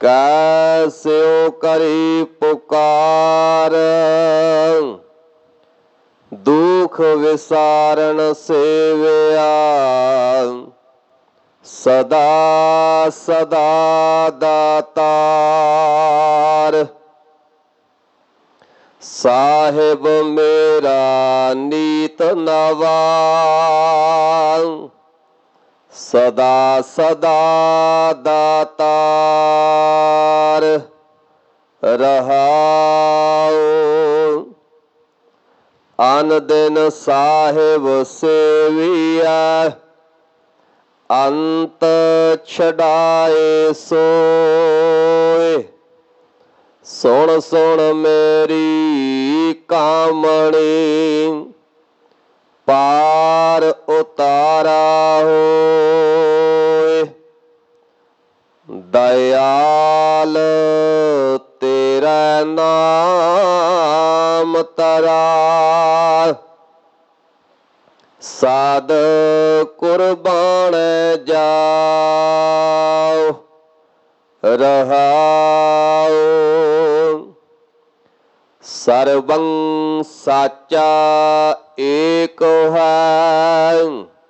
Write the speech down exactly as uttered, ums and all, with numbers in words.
कैस्यो करी पुकार, दुख विसारण सेविया, सदा सदा दातार। साहिब मेरा नीत नवा, सदा सदा दातार रहाओ। अन दिन साहिब सेविया, अंत छड़ाए सोए। सुन सुन मेरी कामणी, पार उतारा होए। दयाल तेरा नाम तरा, साध कुर्बान जाओ रहाओ। सर्वं साचा एक है,